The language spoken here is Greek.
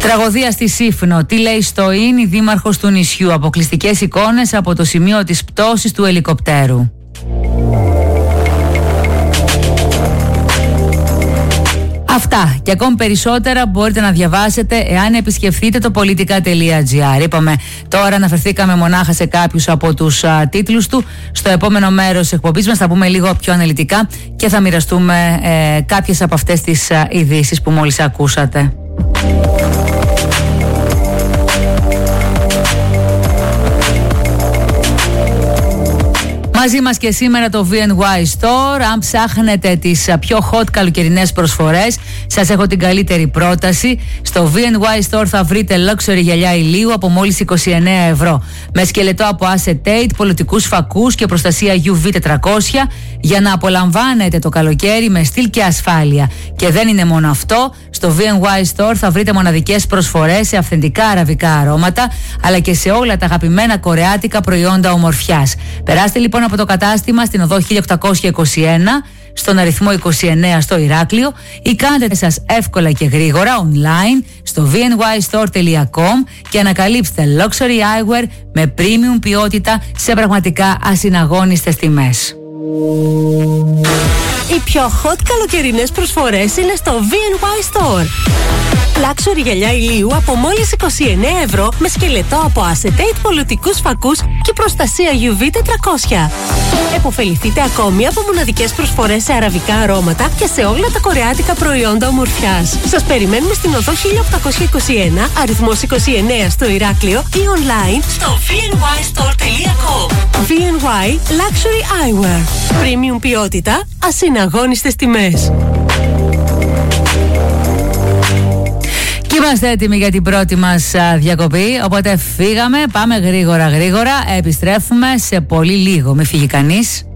Τραγωδία στη Σύφνο. Τι λέει στο ΙΝ η δήμαρχος του νησιού. Αποκλειστικές εικόνες από το σημείο της πτώσης του ελικοπτέρου. Αυτά και ακόμη περισσότερα μπορείτε να διαβάσετε εάν επισκεφθείτε το politica.gr. Είπαμε τώρα, αναφερθήκαμε μονάχα σε κάποιους από τους τίτλους του. Στο επόμενο μέρος της εκπομπής μας θα πούμε λίγο πιο αναλυτικά και θα μοιραστούμε κάποιες από αυτές τις ειδήσεις που μόλις ακούσατε. Μαζί μας και σήμερα το VNY Store. Αν ψάχνετε τις πιο hot καλοκαιρινές προσφορές, σας έχω την καλύτερη πρόταση. Στο VNY Store θα βρείτε luxury γυαλιά ηλίου από μόλις 29 ευρώ. Με σκελετό από acetate, πολιτικούς φακούς και προστασία UV 400 για να απολαμβάνετε το καλοκαίρι με στυλ και ασφάλεια. Και δεν είναι μόνο αυτό. Στο VNY Store θα βρείτε μοναδικές προσφορές σε αυθεντικά αραβικά αρώματα, αλλά και σε όλα τα αγαπημένα κορεάτικα προϊόντα ομορφιάς. Περάστε λοιπόν από το κατάστημα στην οδό 1821, στον αριθμό 29 στο Ηράκλειο, ή κάντε σας εύκολα και γρήγορα online στο vnystore.com και ανακαλύψτε luxury eyewear με premium ποιότητα σε πραγματικά ασυναγώνιστες τιμές. Οι πιο hot καλοκαιρινές προσφορές είναι στο VNY Store. Luxury γυαλιά ηλίου από μόλις 29 ευρώ με σκελετό από acetate, πολιτικούς φακούς και προστασία UV 400. Εποφεληθείτε ακόμη από μοναδικές προσφορές σε αραβικά αρώματα και σε όλα τα κορεάτικα προϊόντα ομορφιάς. Σας περιμένουμε στην οδό 1821, αριθμός 29 στο Ηράκλειο ή online στο vnystore.com. VNY Luxury Eyewear. Premium ποιότητα, ασυναγώνιστες τιμές. Και είμαστε έτοιμοι για την πρώτη μας διακοπή, οπότε φύγαμε, πάμε γρήγορα, επιστρέφουμε σε πολύ λίγο, μην φύγει κανείς.